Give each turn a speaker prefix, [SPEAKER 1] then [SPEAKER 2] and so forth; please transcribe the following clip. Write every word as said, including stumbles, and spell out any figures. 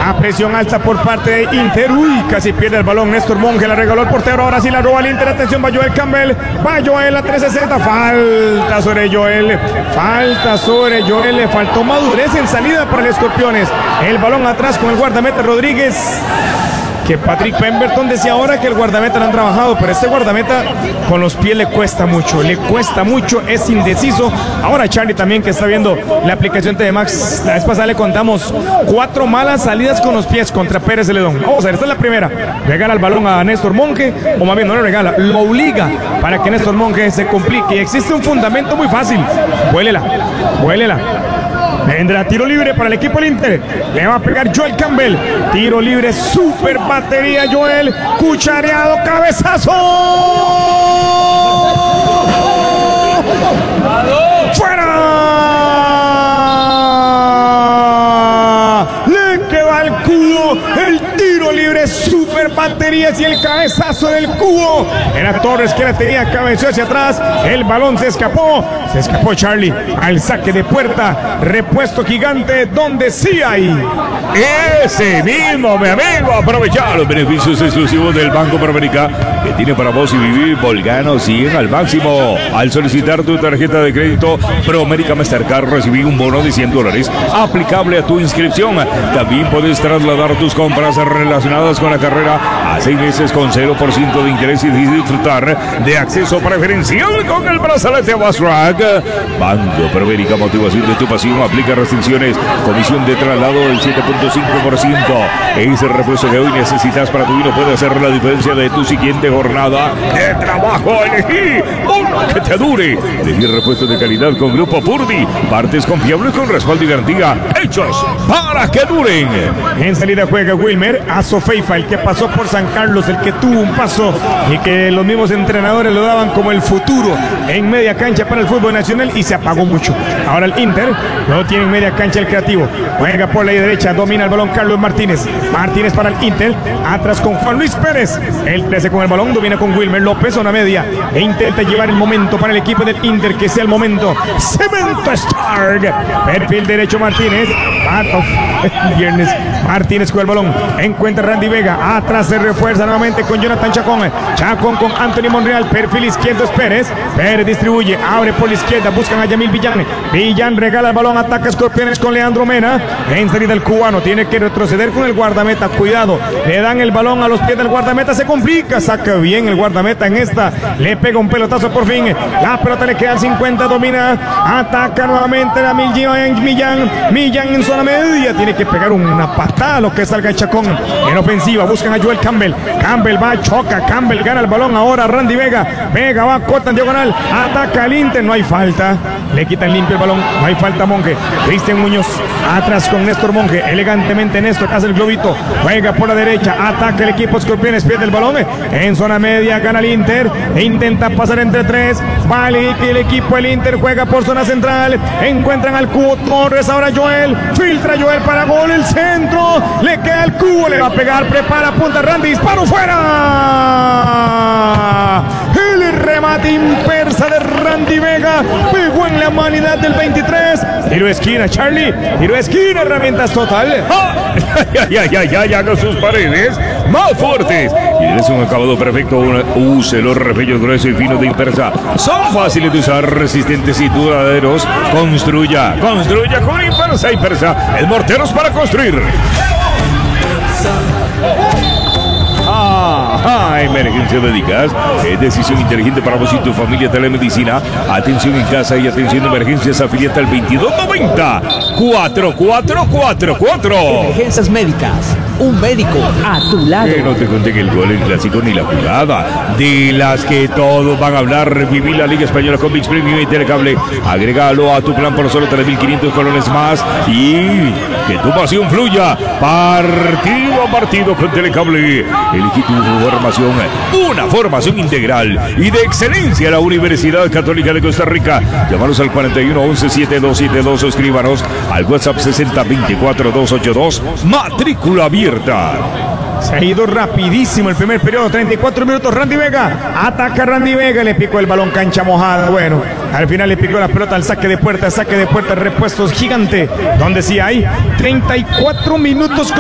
[SPEAKER 1] La presión alta por parte de Inter. Uy, casi pierde el balón Néstor Monge. La regaló el portero. Ahora sí la roba el Inter. Atención, va Joel Campbell. Va Joel a trescientos sesenta. Falta sobre Joel. Falta sobre Joel. Le faltó madurez en salida para el Escorpiones. El balón atrás con el guardameta Rodríguez. Que Patrick Pemberton decía ahora que el guardameta no han trabajado, pero este guardameta con los pies le cuesta mucho, le cuesta mucho, es indeciso. Ahora Charlie también, que está viendo la aplicación T V Max, la vez pasada le contamos cuatro malas salidas con los pies contra Pérez Celedón. Vamos a ver, esta es la primera. Regala el balón a Néstor Monge, o más bien no le regala, lo obliga para que Néstor Monge se complique. Y existe un fundamento muy fácil. Vuélela, vuélela. Vendrá tiro libre para el equipo del Inter. Le va a pegar Joel Campbell. Tiro libre, super batería Joel. Cuchareado, cabezazo. ¡Fuera! Le queda el cubo. El tiro libre, super baterías y el cabezazo del cubo. Era Torres que la tenía, cabeceó hacia atrás. El balón se escapó. Se escapó Charlie al saque de puerta. Repuesto gigante donde sí hay.
[SPEAKER 2] Ese mismo, mi amigo. Aprovechar los beneficios exclusivos del Banco Proamérica que tiene para vos y vivir Volcano cien al máximo. Al solicitar tu tarjeta de crédito Proamérica Mastercard, recibí un bono de cien dólares aplicable a tu inscripción. También puedes trasladar tus compras relacionadas con la carrera a seis meses con cero por ciento de interés y disfrutar de acceso preferencial con el brazalete Fast Track. Banco Proamérica, motivación de tu pasión, aplica restricciones, comisión de traslado del siete punto cinco por ciento. Ese refuerzo que hoy necesitas para tu vino puede hacer la diferencia de tu siguiente jornada de trabajo. Elegí uno que te dure. Elegí repuestos de calidad con Grupo Purdy, partes confiables con respaldo y garantía, hechos para que duren.
[SPEAKER 1] En salida juega Wilmer Azofeifa, el que pasó por San Carlos, el que tuvo un paso y que los mismos entrenadores lo daban como el futuro en media cancha para el fútbol nacional, y se apagó mucho. Ahora el Inter no tiene en media cancha el creativo. Juega por la derecha, domina el balón Carlos Martínez. Martínez para el Inter, atrás con Juan Luis Pérez. El trece con el balón, domina con Wilmer López, zona media, e intenta llevar el momento para el equipo del Inter, que sea el momento. Cemento Stark. Perfil derecho Martínez. Viernes Martínez con el balón, encuentra Randy Vega, atrás se refuerza nuevamente con Jonathan Chacón. Chacón con Anthony Monreal, perfil izquierdo es Pérez. Pérez distribuye, abre por la izquierda, buscan a Yamil Villán. Villán regala el balón, ataca Escorpiones con Leandro Mena. En salida el cubano, tiene que retroceder con el guardameta, cuidado, le dan el balón a los pies del guardameta, se complica, saca bien el guardameta en esta, le pega un pelotazo por fin, la pelota le queda al cincuenta, domina, ataca nuevamente a Millán, Millán, Millán en zona media, tiene que pegar una patada a lo que salga el Chacón. En ofensiva buscan a Joel Campbell, Campbell va, choca, Campbell gana el balón, ahora Randy Vega, Vega va, corta en diagonal, ataca al Inter, no hay falta, le quitan limpio el balón, no hay falta Monge. Cristian Muñoz atrás con Néstor Monge, elegantemente Néstor hace el globito, juega por la derecha, ataca el equipo Escorpiones, pierde el balón, en zona media gana el Inter, e intenta pasar entre tres, vale, el equipo el Inter juega por zona central, encuentran al cubo Torres, ahora Joel, filtra Joel para gol, el centro, le queda el cubo, le va a pegar, prepara, punta Randy, disparo fuera, el remate impersa de Randy Vega, pegó en la humanidad del veintitrés, tiro de esquina Charlie, tiro de esquina, herramientas total.
[SPEAKER 2] ¡Ah! Ya, ya, ya, ya, ya, con sus paredes más fuertes. Y es un acabado perfecto. Use los repellos gruesos y finos de Impersa. Son fáciles de usar, resistentes y duraderos. Construya, construya con Impersa. Impersa, el morteros para construir. Ah, emergencia médicas, es decisión inteligente para vos y tu familia. Telemedicina, atención en casa y atención de emergencias, afiliate al veintidós noventa, cuatro cuatro cuatro cuatro.
[SPEAKER 3] Emergencias médicas, un médico a tu lado.
[SPEAKER 2] Que no te conté que el gol, el clásico ni la jugada, de las que todos van a hablar. Revivir la Liga Española con ViX Premium y Telecable. Agrégalo a tu plan por solo tres mil quinientos colones más y que tu pasión fluya partido a partido con Telecable. Elegí tu formación, una formación integral y de excelencia a la Universidad Católica de Costa Rica. Llámanos al cuarenta y uno once setenta y dos setenta y dos o escríbanos al WhatsApp sesenta veinticuatro doscientos ochenta y dos. Matrícula abierta.
[SPEAKER 1] Se ha ido rapidísimo el primer periodo, treinta y cuatro minutos. Randy Vega, ataca Randy Vega, le picó el balón, cancha mojada. Bueno, al final le picó la pelota al saque de puerta, saque de puerta, repuestos gigante, donde sí hay treinta y cuatro minutos.